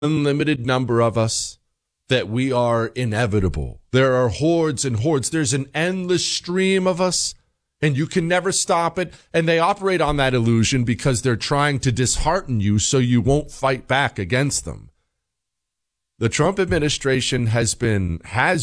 unlimited number of us that we are inevitable. There are hordes and hordes. There's an endless stream of us, and you can never stop it. And they operate on that illusion because they're trying to dishearten you so you won't fight back against them. The Trump administration has been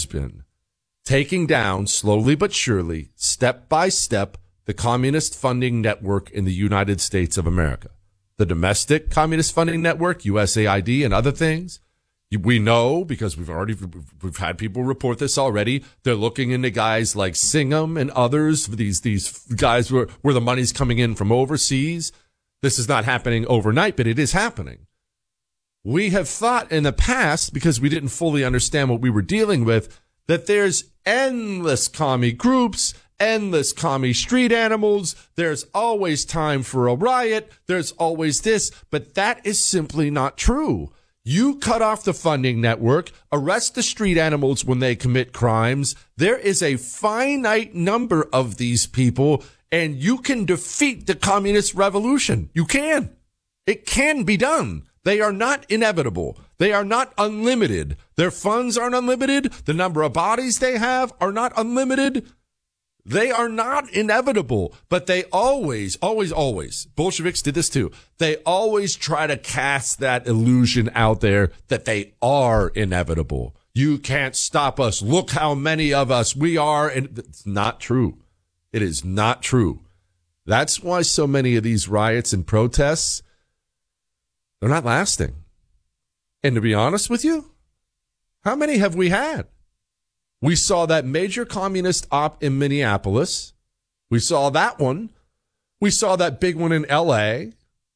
taking down, slowly but surely, step by step, the communist funding network in the United States of America. The domestic communist funding network, USAID, and other things. We know, because we've had people report this already, they're looking into guys like Singham and others, these guys where the money's coming in from overseas. This is not happening overnight, but it is happening. We have thought in the past, because we didn't fully understand what we were dealing with, that there's endless commie groups, endless commie street animals. There's always time for a riot. There's always this, but that is simply not true. You cut off the funding network, arrest the street animals when they commit crimes. There is a finite number of these people, and you can defeat the communist revolution. You can. It can be done. They are not inevitable. They are not unlimited. Their funds aren't unlimited. The number of bodies they have are not unlimited. They are not inevitable, but they always, Bolsheviks did this too. They always try to cast that illusion out there that they are inevitable. You can't stop us. Look how many of us we are. And it's not true. It is not true. That's why so many of these riots and protests, they're not lasting. And to be honest with you, how many have we had? We saw that major communist op in Minneapolis. We saw that one. We saw that big one in L.A.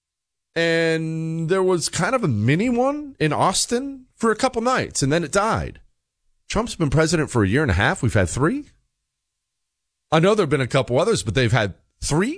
And there was kind of a mini one in Austin for a couple nights, and then it died. Trump's been president for a year and a half. We've had 3. I know there have been a couple others, but they've had 3?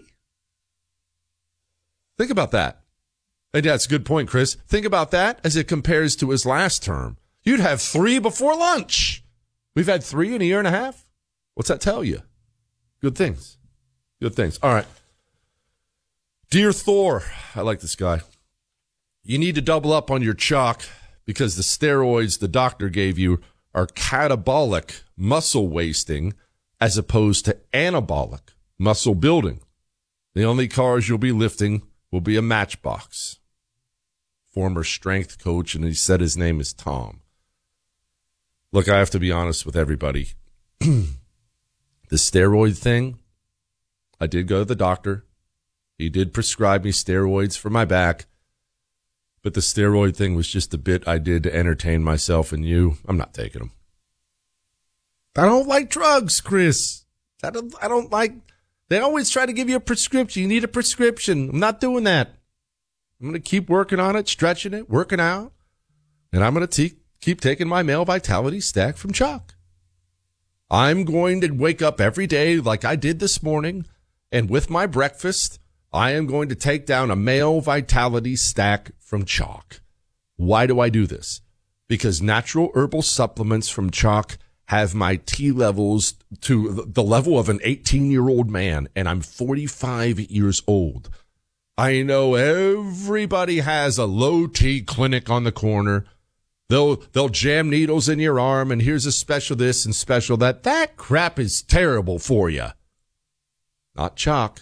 Think about that. And that's a good point, Chris. Think about that as it compares to his last term. You'd have 3 before lunch. We've had 3 in a year and a half. What's that tell you? Good things. Good things. All right. Dear Thor, I like this guy. You need to double up on your chalk because the steroids the doctor gave you are catabolic muscle wasting as opposed to anabolic muscle building. The only cars you'll be lifting will be a Matchbox. Former strength coach, and he said his name is Tom. Look, I have to be honest with everybody. The steroid thing, I did go to the doctor. He did prescribe me steroids for my back. But the steroid thing was just a bit I did to entertain myself and you. I'm not taking them. I don't like drugs, Chris. I don't like... They always try to give you a prescription. You need a prescription. I'm not doing that. I'm going to keep working on it, stretching it, working out. And I'm going to keep taking my male vitality stack from Chalk. I'm going to wake up every day like I did this morning, and with my breakfast, I am going to take down a male vitality stack from Chalk. Why do I do this? Because natural herbal supplements from Chalk have my T levels to the level of an 18-year-old man, and I'm 45 years old. I know everybody has a low T clinic on the corner. They'll jam needles in your arm, and here's a special this and special that. That crap is terrible for you. Not Chalk.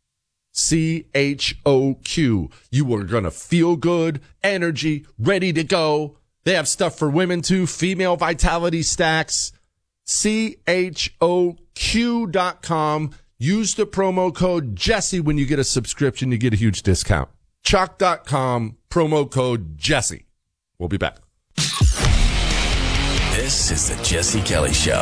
CHOQ. You are going to feel good, energy, ready to go. They have stuff for women too, female vitality stacks. CHOQ.com. Use the promo code Jesse when you get a subscription. You get a huge discount. Chalk.com, promo code Jesse. We'll be back. This is the Jesse Kelly Show.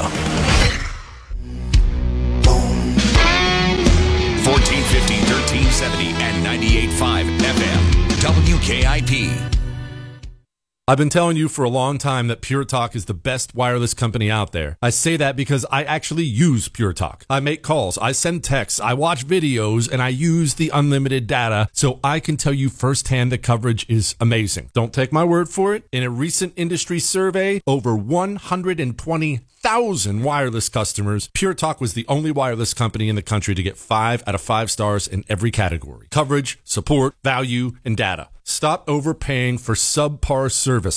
1450, 1370, and 98.5 FM. WKIP. I've been telling you for a long time that Pure Talk is the best wireless company out there. I say that because I actually use Pure Talk. I make calls, I send texts, I watch videos, and I use the unlimited data, so I can tell you firsthand the coverage is amazing. Don't take my word for it. In a recent industry survey, over 120,000 wireless customers, Pure Talk was the only wireless company in the country to get 5 out of 5 stars in every category: coverage, support, value, and data. Stop overpaying for subpar service.